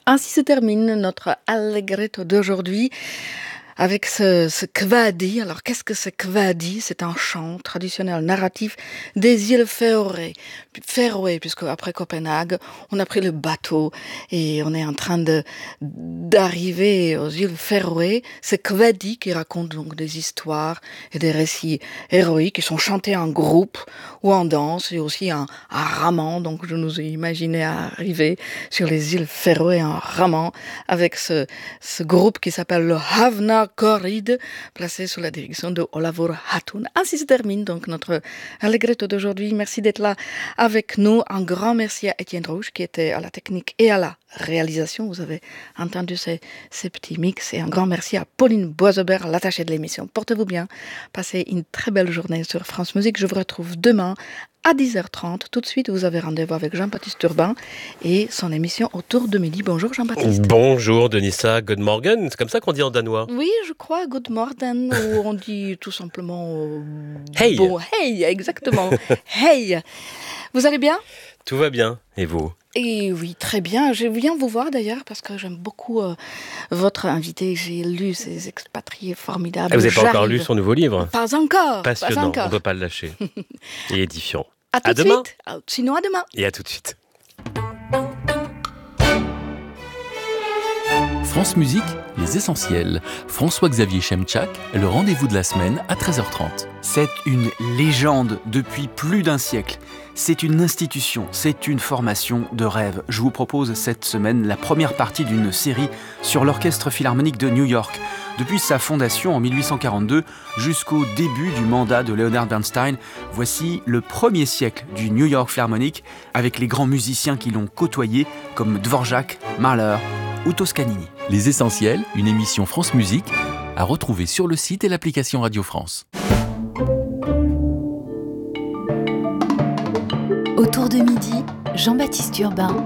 Ainsi se termine notre Allegretto d'aujourd'hui avec ce Kvadi. Alors qu'est-ce que c'est Kvadi? C'est un chant traditionnel narratif des îles Féroé, puisque après Copenhague, on a pris le bateau et on est en train d'arriver aux îles Féroé. C'est Kvadi qui raconte donc des histoires et des récits héroïques qui sont chantés en groupe ou en danse et aussi en ramant. Donc je nous ai imaginé arriver sur les îles Féroé en ramant avec ce groupe qui s'appelle le Havna Corride, placé sous la direction de Olavur Hatun. Ainsi se termine donc notre Allegretto d'aujourd'hui. Merci d'être là avec nous. Un grand merci à Étienne Rouge qui était à la technique et à la réalisation. Vous avez entendu ces petits mix. Et un grand merci à Pauline Boisobert, l'attachée de l'émission. Portez-vous bien. Passez une très belle journée sur France Musique. Je vous retrouve demain à 10h30. Tout de suite, vous avez rendez-vous avec Jean-Baptiste Urbain et son émission Autour de midi. Bonjour Jean-Baptiste. Bonjour Denissa, good morgen, c'est comme ça qu'on dit en danois. Oui, je crois, good morgen, ou on dit tout simplement... Hey. Bon, hey, exactement. Hey. Vous allez bien? Tout va bien, et vous? Et oui, très bien. Je viens vous voir d'ailleurs parce que j'aime beaucoup votre invité. J'ai lu ces expatriés formidables. Vous n'avez pas encore lu son nouveau livre? Pas encore. Passionnant, pas encore. On ne peut pas le lâcher. Et édifiant. À tout de demain. Suite. Sinon à demain. Et à tout de suite. France Musique, les essentiels. François-Xavier Chemchak, le rendez-vous de la semaine à 13h30. C'est une légende depuis plus d'un siècle. C'est une institution, c'est une formation de rêve. Je vous propose cette semaine la première partie d'une série sur l'Orchestre Philharmonique de New York. Depuis sa fondation en 1842 jusqu'au début du mandat de Leonard Bernstein, voici le premier siècle du New York Philharmonic avec les grands musiciens qui l'ont côtoyé comme Dvorak, Mahler ou Toscanini. Les essentiels, une émission France Musique à retrouver sur le site et l'application Radio France. Autour de midi, Jean-Baptiste Urbain,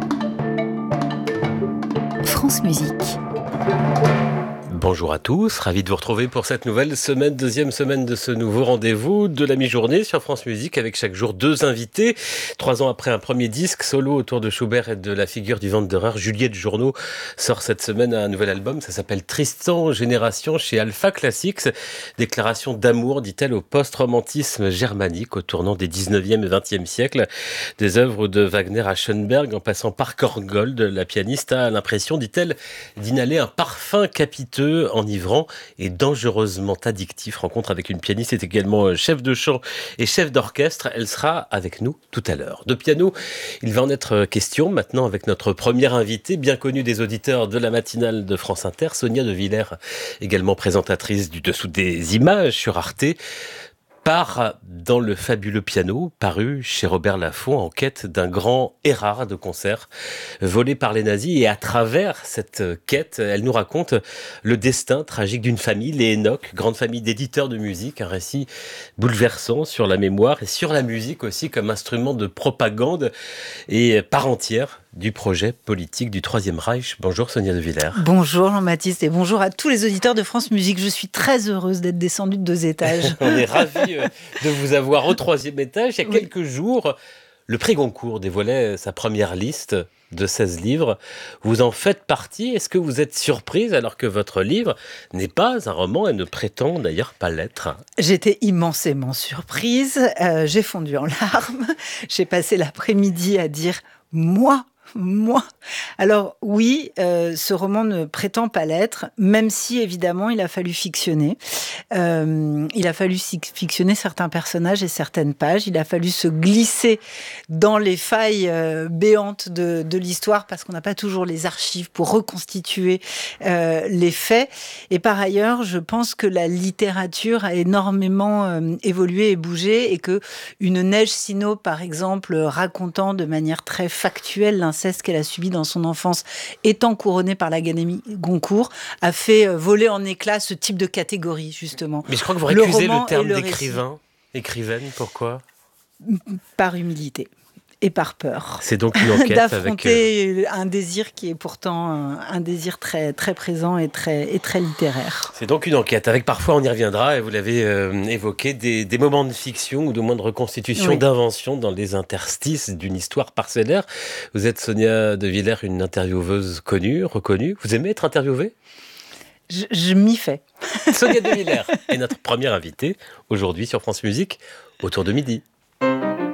France Musique. Bonjour à tous, ravi de vous retrouver pour cette nouvelle semaine, deuxième semaine de ce nouveau rendez-vous de la mi-journée sur France Musique avec chaque jour deux invités. 3 ans après un premier disque solo autour de Schubert et de la figure du Wanderer, Juliette Journeau sort cette semaine un nouvel album, ça s'appelle Tristan Génération chez Alpha Classics. Déclaration d'amour, dit-elle, au post-romantisme germanique au tournant des 19e et 20e siècles. Des œuvres de Wagner à Schoenberg en passant par Korngold, la pianiste a l'impression, dit-elle, d'inhaler un parfum capiteux, enivrant et dangereusement addictif. Rencontre avec une pianiste, est également chef de chant et chef d'orchestre. Elle sera avec nous tout à l'heure. De piano, il va en être question maintenant avec notre première invitée, bien connue des auditeurs de la matinale de France Inter, Sonia De Villers, également présentatrice du Dessous des images sur Arte. Part dans le fabuleux piano, paru chez Robert Laffont en quête d'un grand Erard de concert volé par les nazis. Et à travers cette quête, elle nous raconte le destin tragique d'une famille, les Enoch, grande famille d'éditeurs de musique, un récit bouleversant sur la mémoire et sur la musique aussi comme instrument de propagande et part entière du projet politique du Troisième Reich. Bonjour Sonia De Villers. Bonjour Jean-Baptiste et bonjour à tous les auditeurs de France Musique. Je suis très heureuse d'être descendue de 2 étages. On est ravis de vous avoir au 3e étage. Il y a quelques jours, le prix Goncourt dévoilait sa première liste de 16 livres. Vous en faites partie. Est-ce que vous êtes surprise alors que votre livre n'est pas un roman et ne prétend d'ailleurs pas l'être? J'étais immensément surprise. J'ai fondu en larmes. J'ai passé l'après-midi à dire « moi ». Alors oui, ce roman ne prétend pas l'être, même si évidemment il a fallu fictionner. Il a fallu fictionner certains personnages et certaines pages. Il a fallu se glisser dans les failles béantes de l'histoire parce qu'on n'a pas toujours les archives pour reconstituer les faits. Et par ailleurs, je pense que la littérature a énormément évolué et bougé et que une Neige Sino, par exemple, racontant de manière très factuelle l'inceste qu'elle a subi dans son enfance, étant couronnée par l'Académie Goncourt, a fait voler en éclats ce type de catégorie, justement. Mais je crois que vous récusez le terme d'écrivaine. Pourquoi? Par humilité. et par peur. C'est donc une enquête d'affronter un désir qui est pourtant un désir très, très présent et très littéraire. C'est donc une enquête avec parfois, on y reviendra, et vous l'avez évoqué, des moments de fiction ou de moins de reconstitution, d'invention dans les interstices d'une histoire parcellaire. Vous êtes Sonia De Villers, une intervieweuse connue, reconnue. Vous aimez être interviewée ? Je m'y fais. Sonia De Villers est notre première invitée aujourd'hui sur France Musique, autour de midi.